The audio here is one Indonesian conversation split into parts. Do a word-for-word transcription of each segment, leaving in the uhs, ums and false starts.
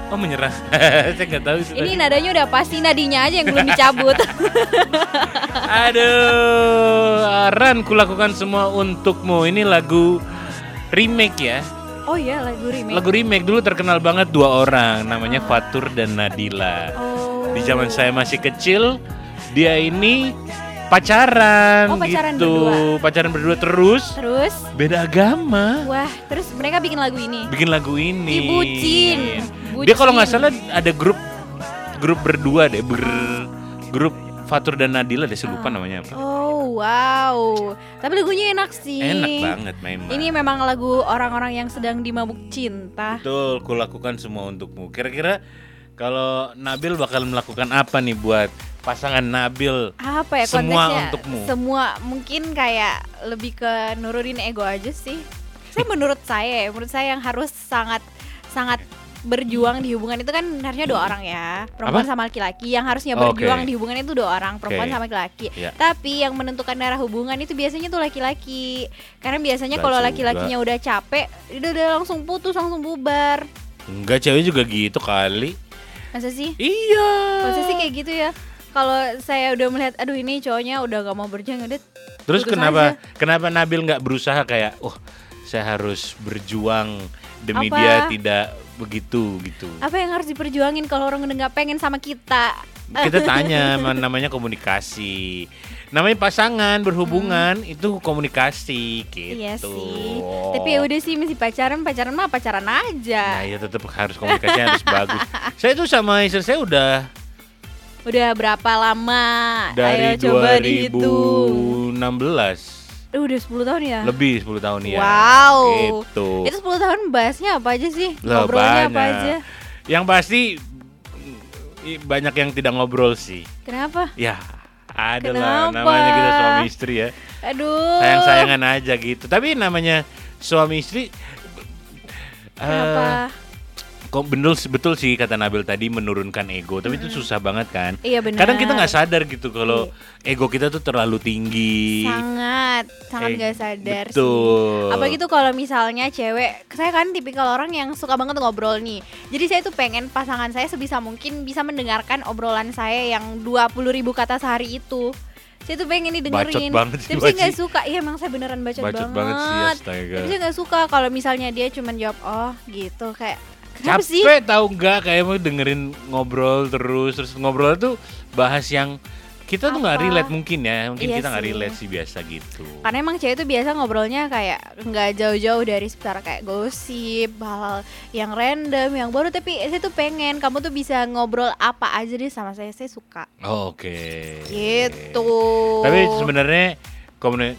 Oh menyerah. Saya nggak tahu itu. Ini nadanya udah pasti, nadinya aja yang belum dicabut. Aduh, Ran, kulakukan semua untukmu. Ini lagu remake ya. Oh iya, lagu remake. Lagu remake dulu terkenal banget dua orang, namanya Fatur dan Nadila. Oh. Di zaman saya masih kecil, dia ini pacaran, Oh, pacaran gitu. berdua. Pacaran berdua terus. Terus? Beda agama. Wah, terus mereka bikin lagu ini. Bikin lagu ini. Ih, bucin. Dia kalau nggak Bucin. salah ada grup grup berdua deh, ber, grup Fatur dan Nadila deh, saya lupa namanya apa. Oh, wow. Tapi lagunya enak sih. Enak banget memang. Ini memang lagu orang-orang yang sedang dimabuk cinta. Betul, kulakukan semua untukmu. Kira-kira kalau Nabil bakal melakukan apa nih buat pasangan Nabil? Apa ya Semua konteksnya? untukmu. Semua mungkin kayak lebih ke nurunin ego aja sih. Saya menurut saya, ya, menurut saya yang harus sangat sangat berjuang di hubungan itu kan harusnya dua orang ya, perempuan Apa? sama laki-laki. Yang harusnya Oh, berjuang oke. di hubungan itu dua orang, perempuan Oke. sama laki-laki. Iya. Tapi yang menentukan arah hubungan itu biasanya tuh laki-laki. Karena biasanya Nggak kalau juga. laki-lakinya udah capek, udah, udah langsung putus, langsung bubar. Enggak, cewek juga gitu kali. Masa sih? Iya. Masa sih kayak gitu ya? Kalau saya udah melihat, aduh ini cowoknya udah gak mau berjuang, udah Terus putus kenapa aja. kenapa Nabil nggak berusaha kayak, oh saya harus berjuang demi Apa? dia tidak begitu gitu. Apa yang harus diperjuangin kalau orang udah nggak pengen sama kita? Kita tanya, man- namanya komunikasi. Namanya pasangan berhubungan itu komunikasi gitu. Iya sih. Tapi ya udah sih masih pacaran, pacaran mah pacaran aja. Nah ya tetap harus komunikasinya harus bagus. Saya tuh sama istri saya udah Udah berapa lama? dari Ayo coba dua ribu enam belas. dihitung. Eh, udah sepuluh tahun ya? Lebih sepuluh tahun ya. Wow. Gitu. Itu sepuluh tahun bahasnya apa aja sih? Lah, Ngobrolnya apa banyak. aja? Yang pasti i- banyak yang tidak ngobrol sih. Kenapa? Ya, ada lah Kenapa? namanya kita suami istri ya. Aduh. Sayang-sayangan aja gitu. Tapi namanya suami istri Kenapa? eh, kok betul betul sih kata Nabil tadi menurunkan ego, tapi itu susah banget kan. Iya benar. Kadang kita nggak sadar gitu kalau ego kita tuh terlalu tinggi. Sangat, sangat Eh, gak sadar sih. betul. Apalagi tuh kalau misalnya cewek, saya kan tipikal orang yang suka banget ngobrol nih. Jadi saya tuh pengen pasangan saya sebisa mungkin bisa mendengarkan obrolan saya yang dua puluh ribu kata sehari itu. Saya tuh pengen didengerin. Bacot banget sih, Tapi saya Baci. gak suka. Iya emang saya beneran bacot, Bacot banget sih, astaga. Tapi saya gak suka kalau misalnya dia cuman jawab oh gitu kayak kenapa sih? Capek tahu nggak kayak mau dengerin ngobrol terus terus ngobrol tuh bahas yang kita tuh nggak Apa? relate mungkin ya, mungkin Iya kita nggak sih. relate sih biasa gitu. Karena emang cewek itu biasa ngobrolnya kayak nggak jauh-jauh dari seputar kayak gosip, hal yang random, yang baru. Tapi saya tuh pengen kamu tuh bisa ngobrol apa aja deh sama saya, saya suka. Oh, Oke. Gitu. Tapi sebenarnya komuni-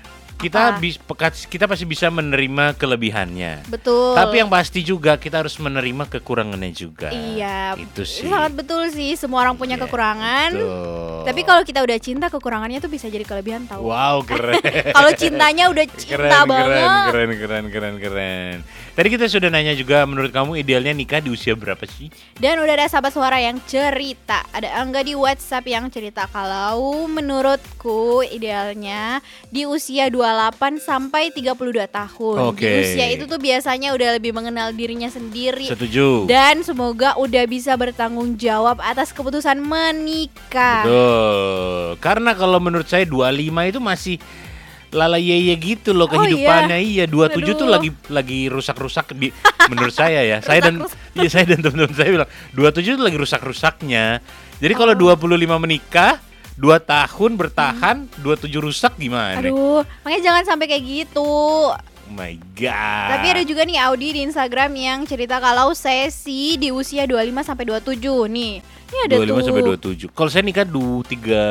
kita Apa? bis, pekat- kita pasti bisa menerima kelebihannya. Betul. Tapi yang pasti juga kita harus menerima kekurangannya juga. Iya, Itu sih. sangat betul sih. Semua orang punya Iya, kekurangan. betul. Tapi kalau kita udah cinta, kekurangannya tuh bisa jadi kelebihan tahu. Wow, keren. Kalau cintanya udah cinta keren, banget. keren, keren, keren, keren, keren. Tadi kita sudah nanya juga, menurut kamu idealnya nikah di usia berapa sih? Dan udah ada sahabat suara yang cerita. Ada Angga di WhatsApp yang cerita kalau menurutku idealnya di usia dua puluh delapan sampai tiga puluh dua tahun. Oke. Di usia itu tuh biasanya udah lebih mengenal dirinya sendiri. Setuju. Dan semoga udah bisa bertanggung jawab atas keputusan menikah. Betul. Karena kalau menurut saya dua puluh lima itu masih lala yeye gitu loh Oh, kehidupannya. Iya, dua puluh tujuh tuh Aduh. lagi lagi rusak-rusak di menurut saya ya. Saya dan Rusak-rusak. iya saya dan teman-teman saya bilang dua puluh tujuh tuh lagi rusak-rusaknya. Jadi kalau Oh. dua puluh lima menikah, dua tahun bertahan, dua puluh tujuh rusak gimana? Aduh, makanya jangan sampai kayak gitu. Oh my god. Tapi ada juga nih Audi di Instagram yang cerita kalau sesi di usia dua puluh lima sampai dua puluh tujuh nih. Ini ada dua puluh lima tuh. sampai dua puluh tujuh. Kalau saya nikah du tiga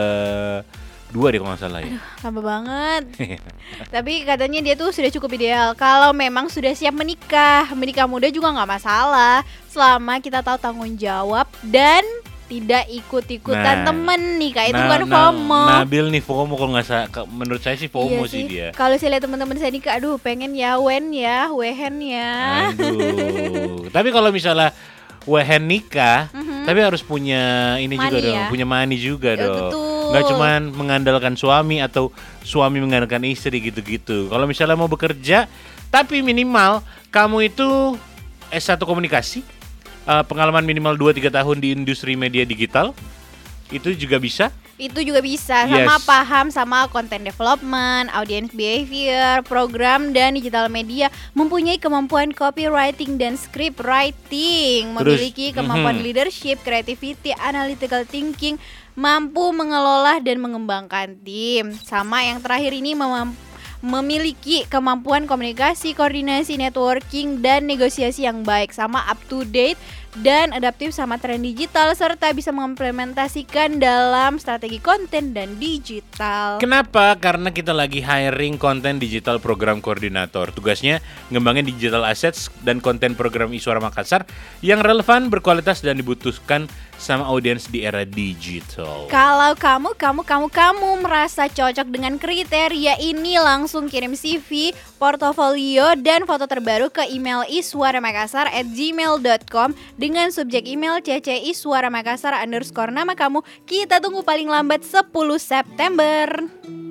dua deh kalau nggak salah ya. Lama banget. Tapi katanya dia tuh sudah cukup ideal kalau memang sudah siap menikah. Menikah muda juga nggak masalah selama kita tahu tanggung jawab dan tidak ikut-ikutan Nah. temen nikah itu Nah, bukan nah, FOMO. Nabil nih FOMO kalau nggak salah. ke- Menurut saya sih FOMO Iya sih dia. Kalau saya lihat teman-teman saya nikah, aduh pengen ya wen ya, wehen ya. Aduh. Tapi kalau misalnya wehen nikah, tapi harus punya ini juga Money dong, ya? punya money juga Ya, dong. betul. Nggak cuman mengandalkan suami atau suami mengandalkan istri gitu-gitu. Kalau misalnya mau bekerja, tapi minimal kamu itu S satu komunikasi uh, pengalaman minimal dua tiga tahun di industri media digital, itu juga bisa. Itu juga bisa, sama Yes. paham sama content development, audience behavior, program dan digital media, mempunyai kemampuan copywriting dan script writing, memiliki kemampuan mhm. leadership, creativity, analytical thinking, mampu mengelola dan mengembangkan tim. Sama yang terakhir ini memam- memiliki kemampuan komunikasi, koordinasi, networking dan negosiasi yang baik, sama up to date dan adaptif sama tren digital, serta bisa mengimplementasikan dalam strategi konten dan digital. Kenapa? Karena kita lagi hiring konten digital program koordinator. Tugasnya ngembangin digital assets dan konten program iSuara Makassar yang relevan, berkualitas dan dibutuhkan sama audiens di era digital. Kalau kamu, kamu, kamu, kamu merasa cocok dengan kriteria ini, langsung kirim C V, portofolio, dan foto terbaru ke email iswaramakassar at gmail dot com dengan subjek email cciswaramakassar underscore nama kamu. Kita tunggu paling lambat sepuluh September.